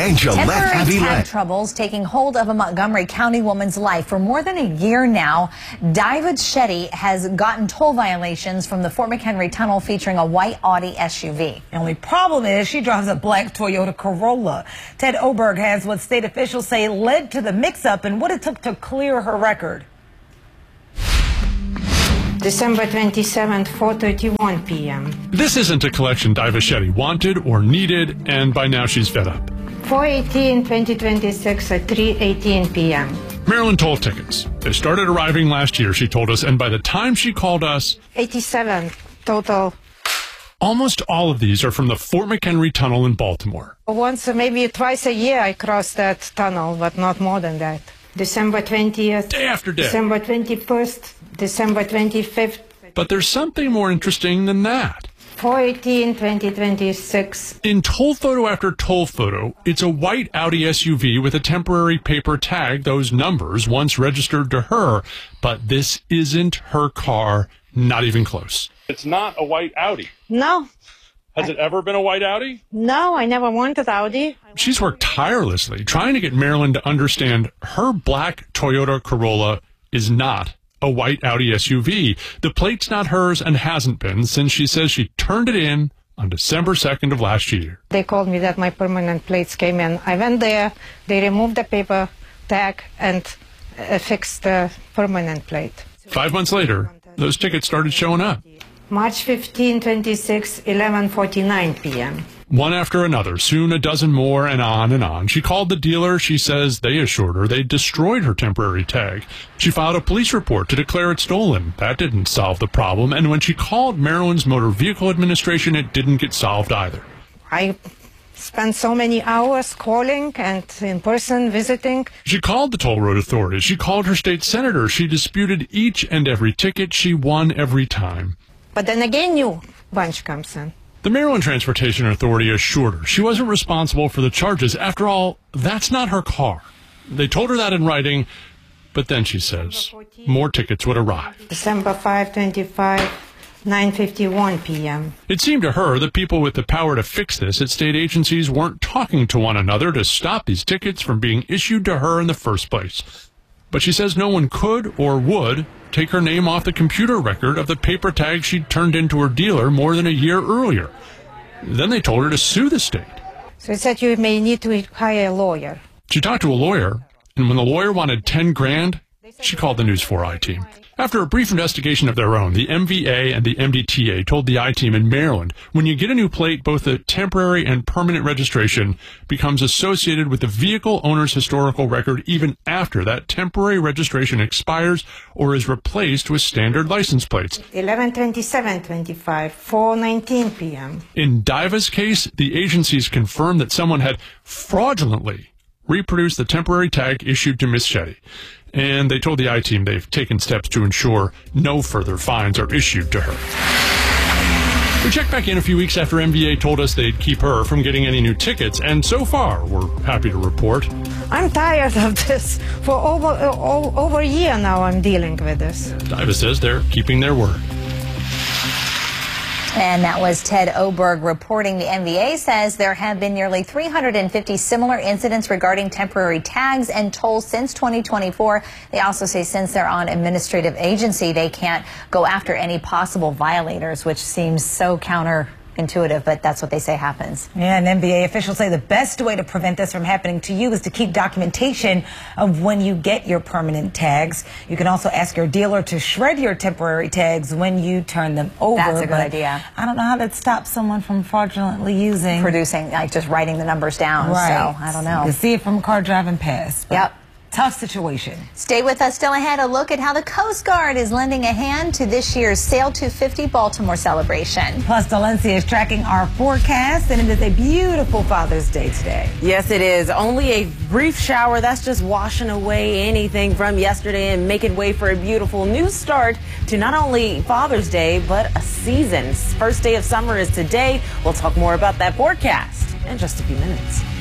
and Gillette Heavy Temporary tag Lead. troubles taking hold of a Montgomery County woman's life. For more than a year now, Diva Shetty has gotten toll violations from the Fort McHenry Tunnel featuring a white Audi SUV. The only problem is she drives a black Toyota Corolla. Ted Oberg has what state officials say led to the mix-up and what it took to clear her record. December 27th, 4:31 p.m. This isn't a collection Diva Shetty wanted or needed, and by now she's fed up. 4/18/2026 at 3:18 p.m. Maryland toll tickets. They started arriving last year, she told us, and by the time she called us, 87 total. almost all of these are from the Fort McHenry Tunnel in Baltimore. Once, maybe twice a year I cross that tunnel, but not more than that. December 20th. Day after day. December 21st. December 25th. But there's something more interesting than that. 4/18/2026. In toll photo after toll photo, it's a white Audi SUV with a temporary paper tag, those numbers once registered to her. But this isn't her car, not even close. It's not a white Audi. No. Has it ever been a white Audi? No, I never wanted Audi. She's worked tirelessly trying to get Maryland to understand her black Toyota Corolla is not a white Audi SUV. The plate's not hers and hasn't been since she says she turned it in on December 2nd of last year. They called me that my permanent plates came in. I went there, they removed the paper tag and fixed the permanent plate. 5 months later, those tickets started showing up. March 15, 26, 11:49 p.m. One after another, soon a dozen more, and on and on. She called the dealer. She says they assured her they destroyed her temporary tag. She filed a police report to declare it stolen. That didn't solve the problem. And when she called Maryland's Motor Vehicle Administration, it didn't get solved either. I spent so many hours calling and in person visiting. She called the toll road authorities. She called her state senator. She disputed each and every ticket. She won every time. But then again, new bunch comes in. The Maryland Transportation Authority assured her she wasn't responsible for the charges. After all, that's not her car. They told her that in writing, but then she says more tickets would arrive. December 5, 25, 9:51 p.m. It seemed to her that people with the power to fix this at state agencies weren't talking to one another to stop these tickets from being issued to her in the first place. But she says no one could or would take her name off the computer record of the paper tag she'd turned into her dealer more than a year earlier. Then they told her to sue the state. So it said you may need to hire a lawyer. She talked to a lawyer, and when the lawyer wanted 10 grand, she called the News 4 I-Team. After a brief investigation of their own, the MVA and the MDTA told the I-Team in Maryland, when you get a new plate, both the temporary and permanent registration becomes associated with the vehicle owner's historical record even after that temporary registration expires or is replaced with standard license plates. 11/27/25, 4:19 p.m. In Diva's case, the agencies confirmed that someone had fraudulently reproduced the temporary tag issued to Miss Shetty. And they told the I-Team they've taken steps to ensure no further fines are issued to her. We checked back in a few weeks after MVA told us they'd keep her from getting any new tickets, and so far, we're happy to report, I'm tired of this. For over a year now I'm dealing with this. Diva says they're keeping their word. And that was Ted Oberg reporting. The MVA says there have been nearly 350 similar incidents regarding temporary tags and tolls since 2024. They also say since they're on administrative agency, they can't go after any possible violators, which seems so counterintuitive, but that's what they say happens. Yeah, and NBA officials say the best way to prevent this from happening to you is to keep documentation of when you get your permanent tags. You can also ask your dealer to shred your temporary tags when you turn them over. That's a good idea. I don't know how that stops someone from fraudulently producing, like just writing the numbers down. Right. So I don't know. You can see it from a car driving past. Yep. Tough situation. Stay with us. Still ahead, a look at how the Coast Guard is lending a hand to this year's Sail to 50 Baltimore celebration. Plus, Dalencia is tracking our forecast, and it is a beautiful Father's Day today. Yes, it is. Only a brief shower. That's just washing away anything from yesterday and making way for a beautiful new start to not only Father's Day, but a season. First day of summer is today. We'll talk more about that forecast in just a few minutes.